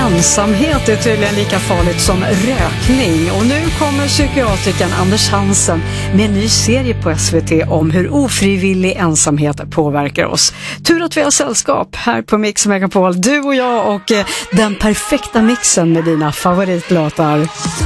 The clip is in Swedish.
ensamhet är tydligen lika farligt som rökning. Och nu kommer psykiatrikern Anders Hansen med en ny serie på SVT om hur ofrivillig ensamhet påverkar oss. Tur att vi har sällskap här på Mix Megapol. Du och jag och den perfekta mixen med dina favoritlåtar.